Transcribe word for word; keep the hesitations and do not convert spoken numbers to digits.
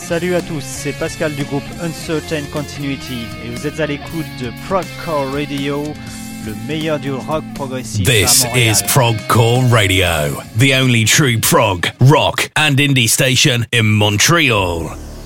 Salut à tous, c'est Pascal du groupe Uncertain Continuity et vous êtes à l'écoute de Progcore Radio, le meilleur du rock progressif This à Montréal. is Progcore Radio, the only true prog, rock and indie station in Montreal.